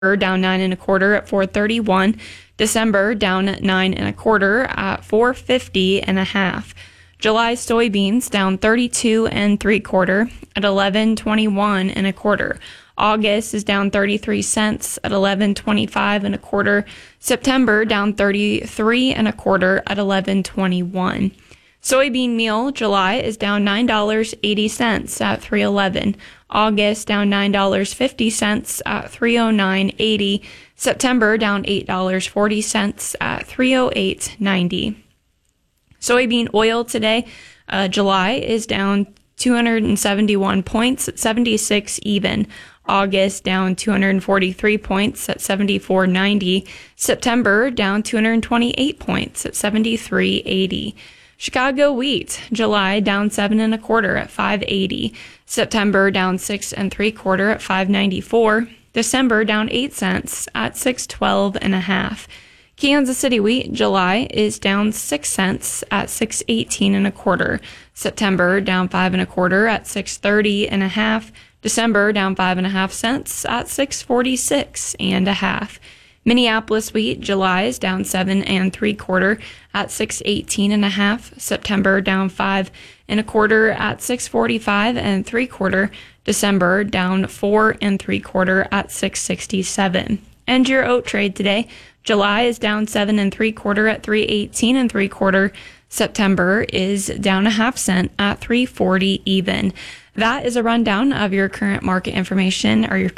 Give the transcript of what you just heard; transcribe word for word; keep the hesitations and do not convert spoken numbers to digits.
down nine and a quarter at four thirty-one. December down nine and a quarter at four fifty and a half. July soybeans down thirty-two and three quarter at eleven twenty-one and a quarter. August is down thirty-three cents at eleven twenty-five and a quarter. September down thirty-three and a quarter at eleven twenty-one. Soybean meal July is down nine dollars and eighty cents at three eleven. August down nine dollars and fifty cents at three oh nine eighty. September down eight dollars and forty cents at three oh eight ninety. Soybean oil today, uh, July is down two hundred seventy-one points at seventy-six even. August down two hundred forty-three points at seventy-four ninety. September down two hundred twenty-eight points at seventy-three eighty. Chicago wheat, July down seven and a quarter at five eighty. September down six and three quarter at five ninety-four. December down eight cents at six twelve and a half. Kansas City wheat, July is down six cents at six eighteen and a quarter. September down five and a quarter at six thirty and a half. December down five and a half cents at six forty-six and a half. Minneapolis wheat, July is down seven and three quarter at six eighteen and a half. September down five and a quarter at six forty-five and three quarter. December down four and three quarter at six sixty-seven. And your oat trade today, July is down seven and three quarter at three eighteen and three quarter. September is down a half cent at three forty even. That is a rundown of your current market information or your